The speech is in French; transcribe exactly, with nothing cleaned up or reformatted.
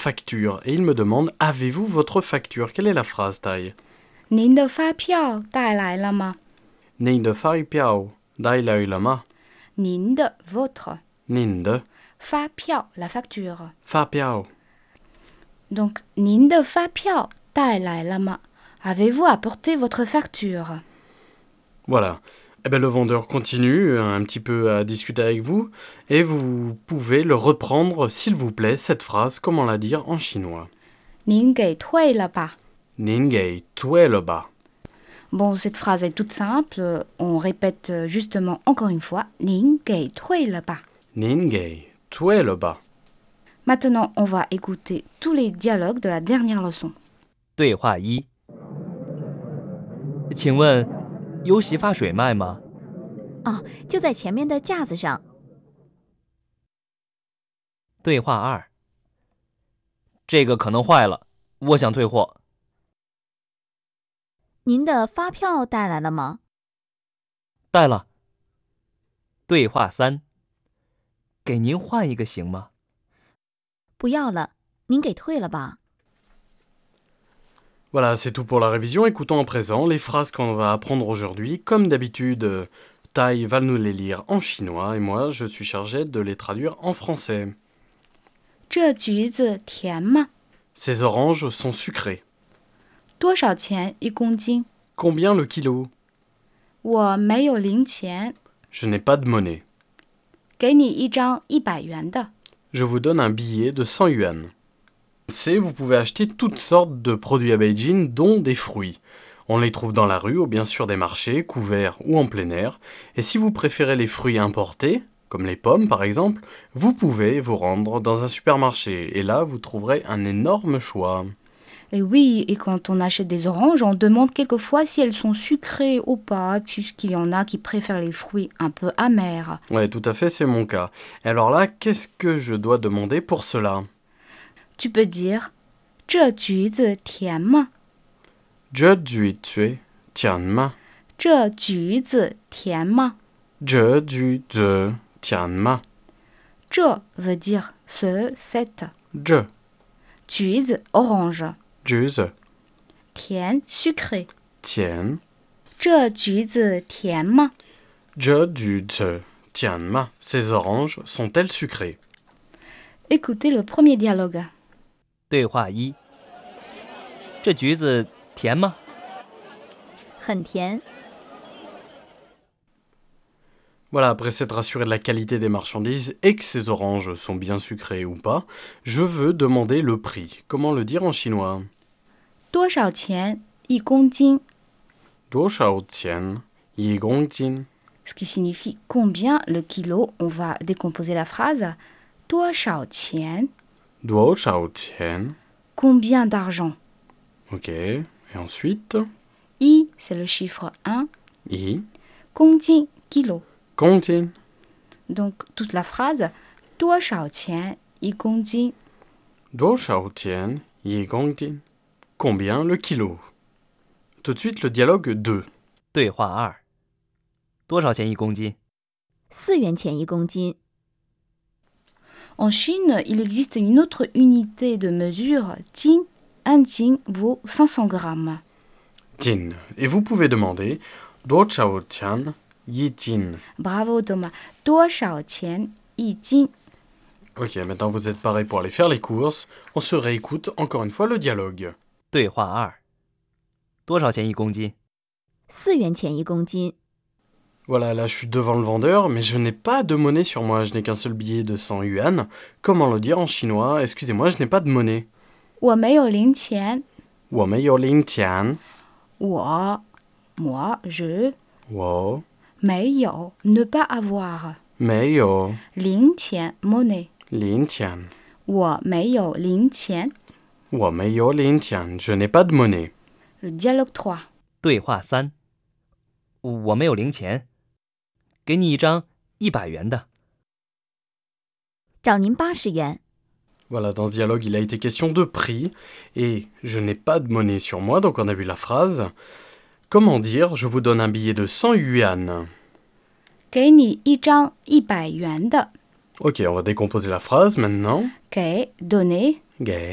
facture et il me demande « Avez-vous votre facture ?» Quelle est la phrase, Tai? 您的发票带来了吗？ Nin de fai piao, dai lai lama. 您的 votre Nin de 发票 la facture. fa piao. Donc 您的发票带来了吗？ Avez-vous apporté votre facture? Voilà. Eh ben, le vendeur continue un petit peu à discuter avec vous et vous pouvez le reprendre, s'il vous plaît, cette phrase, comment la dire en chinois. 您给退了吧？ Nin gei tue le ba. Bon, cette phrase est toute simple. On répète justement encore une fois. 您给退了吧？ Nin gei tue le ba. Maintenant, on va écouter tous les dialogues de la dernière leçon. 对话一，请问有洗发水卖吗？ 哦，就在前面的架子上。 对话二，这个可能坏了，我想退货。 您的发票带来了吗？ 带了。对话三，给您换一个行吗？ 不要了，您给退了吧。 Voilà, c'est tout pour la révision. Écoutons à présent les phrases qu'on va apprendre aujourd'hui. Comme d'habitude, Tai va nous les lire en chinois et moi, je suis chargé de les traduire en français. 这橘子甜吗？ Ces oranges sont sucrées. 多少钱一公斤？ Combien le kilo? 我没有零钱， Je n'ai pas de monnaie. 给你一张一百元的。 Je vous donne un billet de cent yuan. C'est, vous pouvez acheter toutes sortes de produits à Beijing, dont des fruits. On les trouve dans la rue ou bien sûr des marchés, couverts ou en plein air. Et si vous préférez les fruits importés, comme les pommes par exemple, vous pouvez vous rendre dans un supermarché. Et là, vous trouverez un énorme choix. Et oui, et quand on achète des oranges, on demande quelquefois si elles sont sucrées ou pas, puisqu'il y en a qui préfèrent les fruits un peu amers. Ouais, tout à fait, c'est mon cas. Et alors là, qu'est-ce que je dois demander pour cela? Tu peux dire «这橘子甜吗？ Je du tue tian ma. 这橘子甜吗？ Je du ze tian ma. 这 veut dire ce, cette. Je, 橘子 orange. ju ze, 甜 sucré. tian. 这橘子甜吗？ Je du ze tian ma. Ces oranges sont-elles sucrées? Écoutez le premier dialogue. 对话一，这橘子甜吗？ 很甜。 Voilà, après s'être rassuré de la qualité des marchandises et que ces oranges sont bien sucrées ou pas, je veux demander le prix. Comment le dire en chinois? 多少钱一公斤？ duo shao tian yi gong jin. Ce qui signifie combien le kilo. On va décomposer la phrase. 多少钱 duo shao tian. Combien d'argent? Ok, et ensuite? I, c'est le chiffre un. yi, 公斤 kilo. gong jin. Donc toute la phrase. 多少钱一公斤？ duo shao tian yi gong jin. Combien le kilo? Tout de suite le dialogue deux. 对话二，多少钱一公斤？ 四元钱一公斤。 En Chine, il existe une autre unité de mesure. Jin, un jin vaut cinq cents grammes. Jin. Et vous pouvez demander duo shao tian yi jin. Bravo Thomas. 多少钱一斤？ Ok, maintenant vous êtes pareil pour aller faire les courses. On se réécoute encore une fois le dialogue. 对话二，多少钱一公斤？ 四元钱一公斤。 Voilà, là je suis devant le vendeur, mais je n'ai pas de monnaie sur moi. Je n'ai qu'un seul billet de cent yuan. Comment le dire en chinois? Excusez-moi, je n'ai pas de monnaie. 我没有零钱。 我没有零钱。 我 moi, je, 我没有 ne pas avoir. 没有零钱 monnaie. 零钱。 我没有零钱。 我没有零钱。Je n'ai pas de monnaie. Le dialogue trois. 对话三，我没有零钱，给你一张一百元的。 找您八十元。 Voilà, dans ce dialogue, il a été question de prix, et je n'ai pas de monnaie sur moi, donc on a vu la phrase. Comment dire, je vous donne un billet de cent yuan? 给你一张一百元的。 Ok, on va décomposer la phrase maintenant. 给 donner. 给